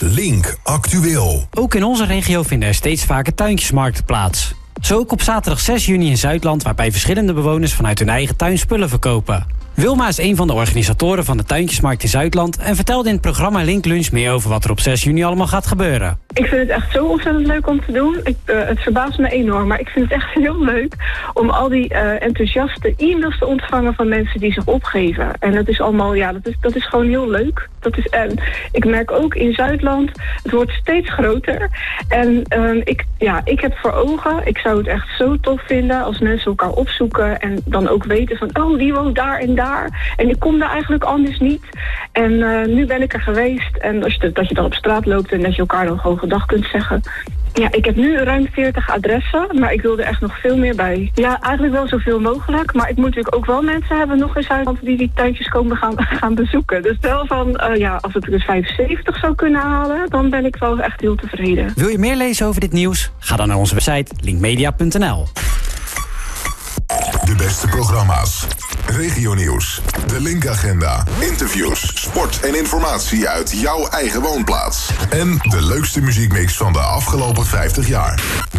Link Actueel. Ook in onze regio vinden er steeds vaker tuintjesmarkten plaats. Zo ook op zaterdag 6 juni in Zuidland, waarbij verschillende bewoners vanuit hun eigen tuin spullen verkopen. Wilma is een van de organisatoren van de tuintjesmarkt in Zuidland en vertelde in het programma Link Lunch meer over wat er op 6 juni allemaal gaat gebeuren. Ik vind het echt zo ontzettend leuk om te doen. Het verbaast me enorm, maar ik vind het echt heel leuk om al die enthousiaste e-mails te ontvangen van mensen die zich opgeven. En dat is allemaal, dat is gewoon heel leuk. En ik merk ook in Zuidland, het wordt steeds groter. En ik heb voor ogen, ik zou het echt zo tof vinden als mensen elkaar opzoeken en dan ook weten van, oh, die woont daar en daar. En ik kom daar eigenlijk anders niet. En nu ben ik er geweest. En dat je dan op straat loopt en dat je elkaar dan gewoon gedag kunt zeggen. Ja, ik heb nu ruim 40 adressen, maar ik wil er echt nog veel meer bij. Ja, eigenlijk wel zoveel mogelijk. Maar ik moet natuurlijk ook wel mensen hebben nog in Zuidland die tuintjes komen gaan bezoeken. Dus wel van, als het er 75 zou kunnen halen, dan ben ik wel echt heel tevreden. Wil je meer lezen over dit nieuws? Ga dan naar onze website linkmedia.nl. De beste programma's, regionieuws, de Link-agenda, interviews, sport en informatie uit jouw eigen woonplaats. En de leukste muziekmix van de afgelopen 50 jaar.